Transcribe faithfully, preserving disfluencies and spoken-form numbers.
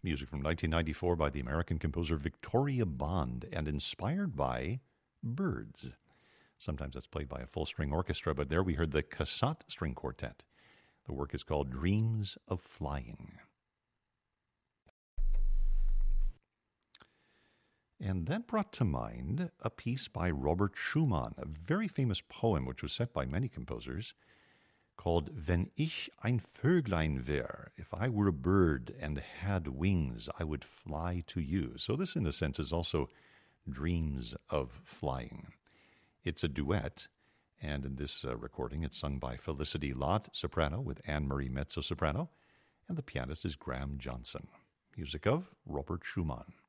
Music from nineteen ninety-four by the American composer Victoria Bond and inspired by birds. Sometimes that's played by a full-string orchestra, but there we heard the Cassatt String Quartet. The work is called Dreams of Flying. And that brought to mind a piece by Robert Schumann, a very famous poem which was set by many composers, called Wenn ich ein Vöglein wär, if I were a bird and had wings, I would fly to you. So this, in a sense, is also Dreams of Flying. It's a duet, and in this uh, recording, it's sung by Felicity Lott, soprano, with Anne-Marie mezzo-soprano, and the pianist is Graham Johnson. Music of Robert Schumann.